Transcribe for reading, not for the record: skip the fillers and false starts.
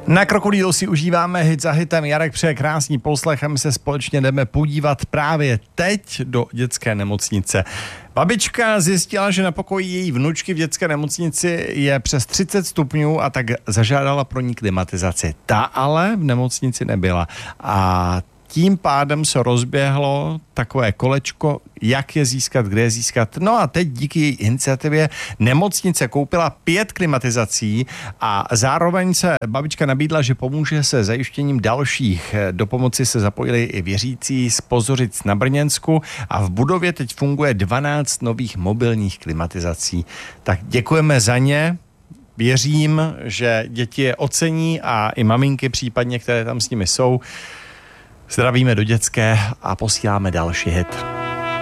Na Krokodýlu si užíváme hit za hitem. Jarek přeje krásný poslech a my se společně jdeme podívat právě teď do dětské nemocnice. Babička zjistila, že na pokoji její vnučky v dětské nemocnici je přes 30 stupňů a tak zažádala pro ní klimatizaci. Ta ale v nemocnici nebyla a tím pádem se rozběhlo takové kolečko, jak je získat, kde je získat. No a teď díky její iniciativě nemocnice koupila 5 klimatizací a zároveň se babička nabídla, že pomůže se zajištěním dalších. Do pomoci se zapojili i věřící z Pozořic na Brněnsku a v budově teď funguje 12 nových mobilních klimatizací. Tak děkujeme za ně. Věřím, že děti je ocení a i maminky případně, které tam s nimi jsou. Zdravíme do dětské a posíláme další hit.